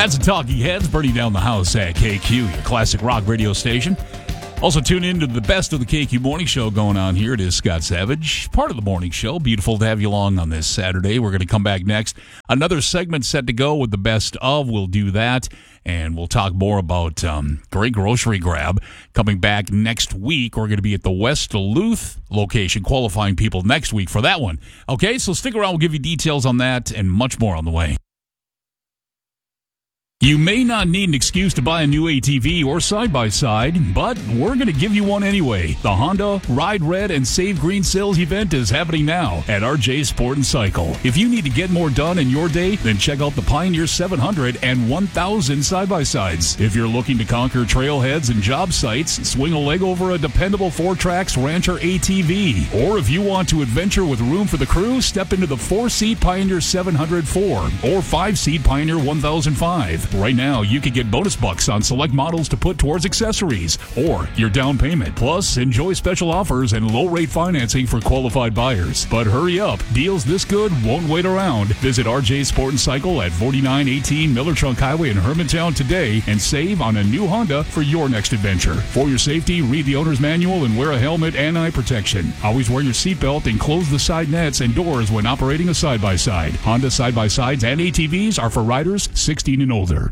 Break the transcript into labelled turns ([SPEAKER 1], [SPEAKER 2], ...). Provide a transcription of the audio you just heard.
[SPEAKER 1] That's the Talking Heads burning down the house at KQ, your classic rock radio station. Also, tune in to the best of the KQ Morning Show going on here. It is Scott Savage, part of the morning show. Beautiful to have you along on this Saturday. We're going to come back next. Another segment set to go with the best of. We'll do that, and we'll talk more about Great Grocery Grab. Coming back next week, we're going to be at the West Duluth location, qualifying people next week for that one. Okay, so stick around. We'll give you details on that and much more on the way. You may not need an excuse to buy a new ATV or side-by-side, but we're going to give you one anyway. The Honda Ride Red and Save Green sales event is happening now at RJ Sport & Cycle. If you need to get more done in your day, then check out the Pioneer 700 and 1000 side-by-sides. If you're looking to conquer trailheads and job sites, swing a leg over a dependable 4Trax Rancher ATV. Or if you want to adventure with room for the crew, step into the 4-seat Pioneer 704 or 5-seat Pioneer 1005. Right now, you can get bonus bucks on select models to put towards accessories or your down payment. Plus, enjoy special offers and low-rate financing for qualified buyers. But hurry up. Deals this good won't wait around. Visit RJ Sport & Cycle at 4918 Miller Trunk Highway in Hermantown today and save on a new Honda for your next adventure. For your safety, read the owner's manual and wear a helmet and eye protection. Always wear your seatbelt and close the side nets and doors when operating a side-by-side. Honda side-by-sides and ATVs are for riders 16 and older.